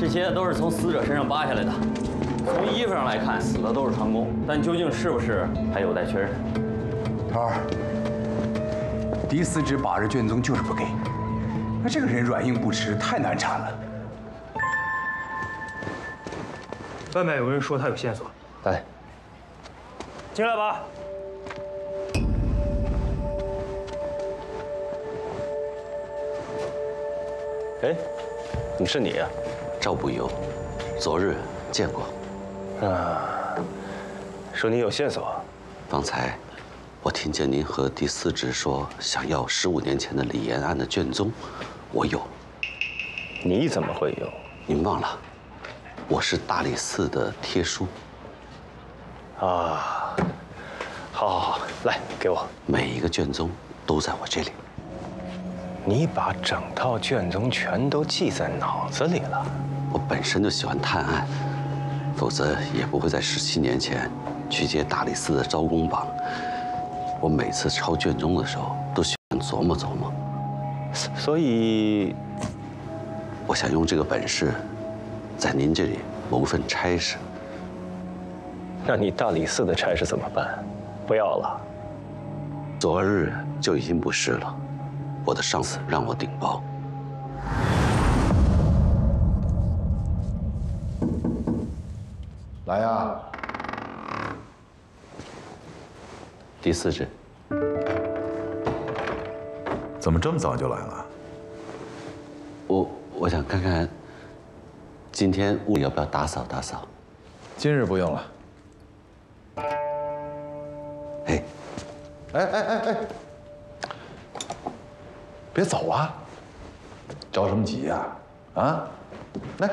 这些都是从死者身上扒下来的。从衣服上来看，死的都是长工，但究竟是不是还有待确认。 头儿，第四支把着卷宗就是不给，那这个人软硬不吃，太难缠了。 外面有人说他有线索， 来， 进来吧。 哎，你是你啊？ 赵不忧，昨日见过。 说你有线索。 方才我听见您和第四支说想要15年前的李延安的卷宗，我有。 你怎么会有？ 您忘了，我是大理寺的贴书。 啊，好，来给我。 每一个卷宗都在我这里。 你把整套卷宗全都记在脑子里了？ 我本身就喜欢探案，否则也不会在17年前去接大理寺的招工榜。我每次抄卷宗的时候，都喜欢琢磨琢磨。 所以， 我想用这个本事，在您这里谋份差事。 那你大理寺的差事怎么办？不要了？ 昨日就已经不是了，我的上司让我顶包。 来呀！ 第四支， 怎么这么早就来了？ 我想看看，今天屋里要不要打扫打扫？ 今日不用了。 哎， 别走啊！着什么急呀？啊，来，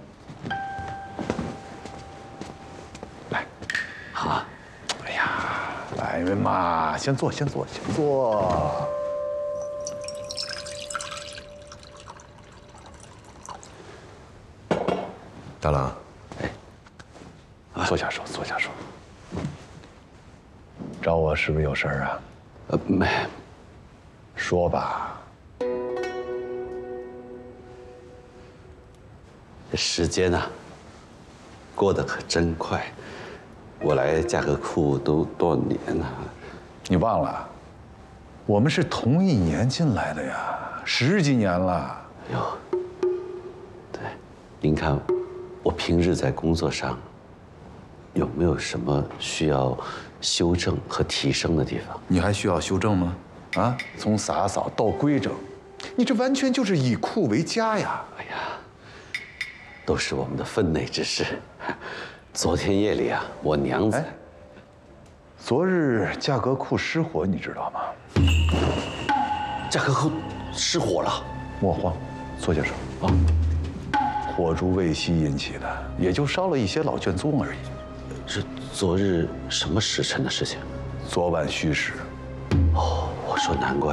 来， 好啊。 哎呀，来嘛，先坐，先坐，先坐。大郎，坐下说，坐下说。找我是不是有事儿啊？ 没。 说吧。 这时间啊，过得可真快。我来价格库都多少年了？ 你忘了，我们是同一年进来的呀，10几年了。 哟，对，您看，我平日在工作上有没有什么需要修正和提升的地方？ 你还需要修正吗？啊，从洒扫到规整，你这完全就是以库为家呀！ 哎呀，都是我们的分内之事。昨天夜里啊，我娘子， 昨日价格库失火，你知道吗？ 价格库失火了。 莫慌，坐下说。啊，火烛未熄引起的，也就烧了一些老卷宗而已。 是昨日什么时辰的事情？ 昨晚戌时。 哦，我说难怪